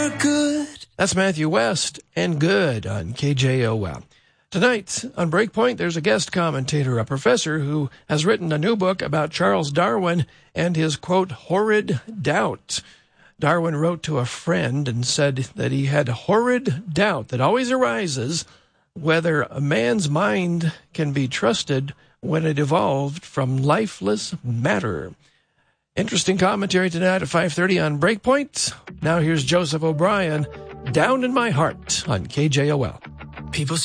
are good. That's Matthew West and Good on KJOL. Tonight on Breakpoint, there's a guest commentator, a professor who has written a new book about Charles Darwin and his, quote, horrid doubt. Darwin wrote to a friend and said that he had horrid doubt that always arises whether a man's mind can be trusted when it evolved from lifeless matter. Interesting commentary tonight at 5:30 on Breakpoint. Now here's Joseph O'Brien, Down in My Heart on KJOL. People